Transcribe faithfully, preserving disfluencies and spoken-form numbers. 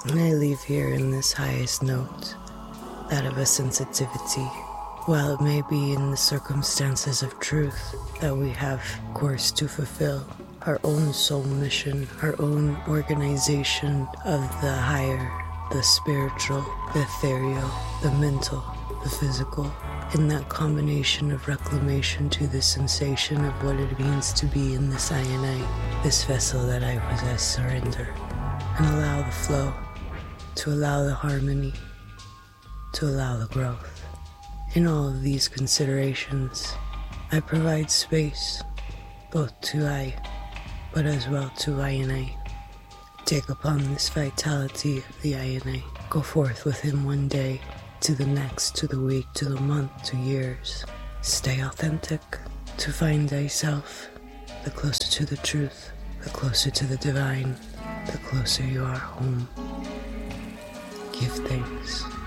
And I leave here in this highest note, that of a sensitivity. While it may be in the circumstances of truth that we have course to fulfill, our own soul mission, our own organization of the higher, the spiritual, the ethereal, the mental, the physical, in that combination of reclamation to the sensation of what it means to be in this I and I, this vessel that I possess, surrender, and allow the flow, to allow the harmony, to allow the growth. In all of these considerations, I provide space, both to I, but as well to I and I. Take upon this vitality of the I and I. Go forth with him one day, to the next, to the week, to the month, to years. Stay authentic, to find thyself. The closer to the truth, the closer to the divine, the closer you are home. Give thanks.